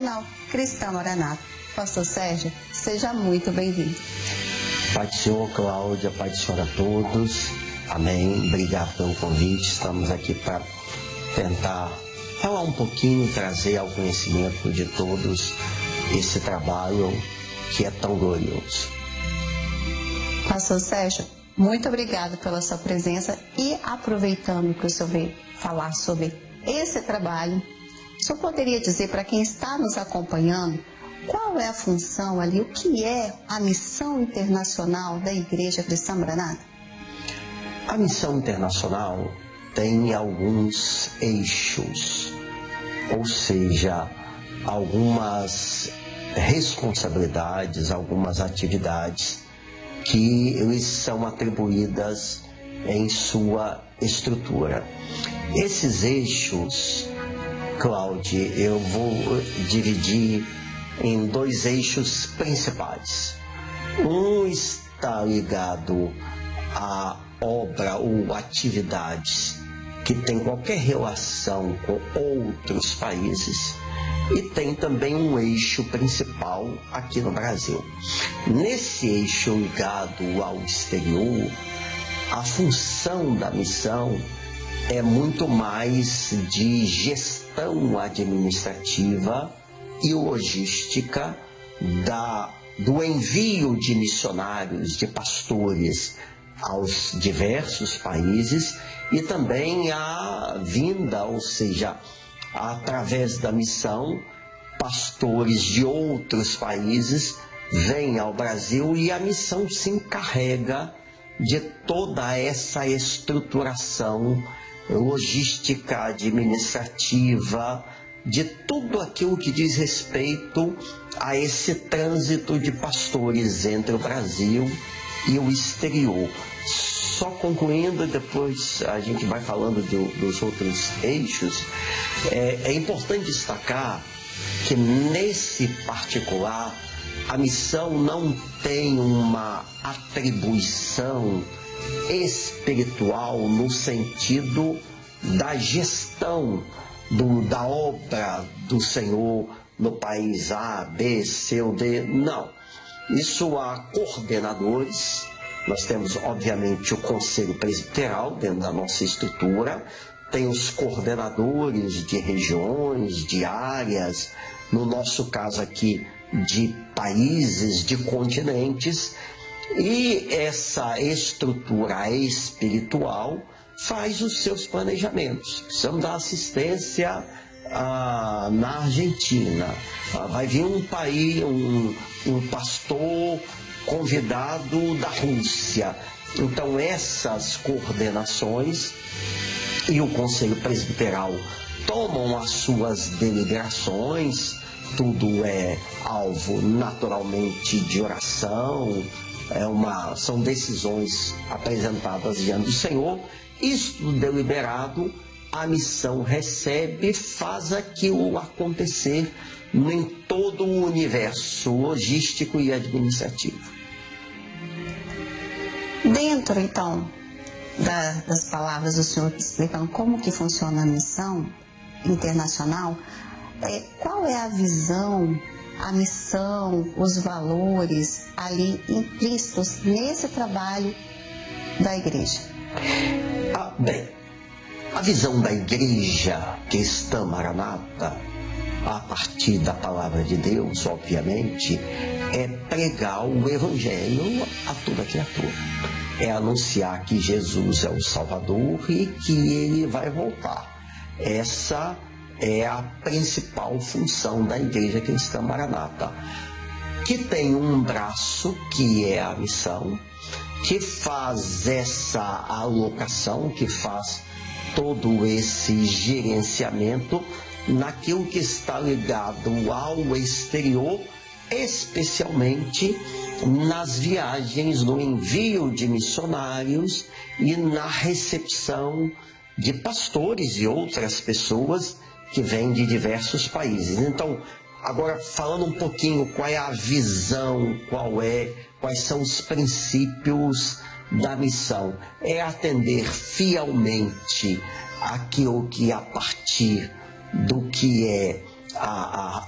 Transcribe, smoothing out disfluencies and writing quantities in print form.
Internacional Cristã Maranata. Pastor Sérgio, seja muito bem-vindo. Pai do Senhor, Cláudia, Pai do Senhor a todos. Amém. Obrigado pelo convite. Estamos aqui para tentar falar um pouquinho, trazer ao conhecimento de todos esse trabalho que é tão glorioso. Pastor Sérgio, muito obrigado pela sua presença e aproveitando que o senhor veio falar sobre esse trabalho, o senhor poderia dizer para quem está nos acompanhando qual é a função ali, o que é a missão internacional da Igreja Cristã Maranata? A missão internacional tem alguns eixos, ou seja, algumas responsabilidades, algumas atividades que lhes são atribuídas em sua estrutura. Esses eixos, Cláudia, eu vou dividir em dois eixos principais. Um está ligado à obra ou atividades que tem qualquer relação com outros países, e tem também um eixo principal aqui no Brasil. Nesse eixo ligado ao exterior, a função da missão é muito mais de gestão administrativa e logística do envio de missionários, de pastores aos diversos países, e também a vinda, ou seja, através da missão, pastores de outros países vêm ao Brasil e a missão se encarrega de toda essa estruturação logística, administrativa, de tudo aquilo que diz respeito a esse trânsito de pastores entre o Brasil e o exterior. Só concluindo, depois a gente vai falando dos outros eixos, é importante destacar que nesse particular a missão não tem uma atribuição espiritual no sentido da gestão da obra do Senhor no país A, B, C ou D. Não. Isso há coordenadores. Nós temos, obviamente, o Conselho Presbiteral dentro da nossa estrutura, tem os coordenadores de regiões, de áreas, no nosso caso aqui, de países, de continentes, e essa estrutura espiritual faz os seus planejamentos. Precisamos dar assistência na Argentina. Vai vir um pastor convidado da Rússia. Então essas coordenações e o Conselho Presbiteral tomam as suas deliberações, tudo é alvo naturalmente de oração, são decisões apresentadas diante do Senhor. Isto deliberado, a missão recebe, faz aquilo acontecer em todo o universo logístico e administrativo. Dentro, então, das palavras do senhor explicando como que funciona a missão internacional, qual é a visão, a missão, os valores ali implícitos nesse trabalho da igreja? Bem, a visão da Igreja Cristã Maranata, a partir da palavra de Deus, obviamente, é pregar o Evangelho a toda criatura. É anunciar que Jesus é o Salvador e que Ele vai voltar. Essa é a principal função da Igreja Cristã Maranata, que tem um braço, que é a missão, que faz essa alocação, que faz todo esse gerenciamento naquilo que está ligado ao exterior, especialmente nas viagens, no envio de missionários e na recepção de pastores e outras pessoas que vêm de diversos países. Então, agora falando um pouquinho qual é a visão, quais são os princípios da missão, é atender fielmente aquilo que a partir do que é